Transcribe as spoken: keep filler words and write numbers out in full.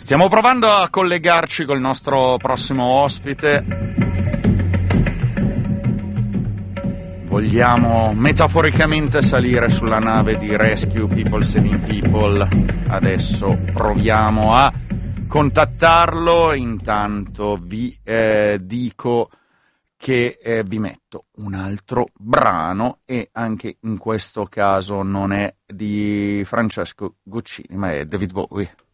Stiamo provando a collegarci col nostro prossimo ospite. Vogliamo metaforicamente salire sulla nave di Rescue People Saving People. Adesso proviamo a contattarlo. Intanto vi eh, dico che eh, vi metto un altro brano, e anche in questo caso non è di Francesco Guccini, ma è David Bowie.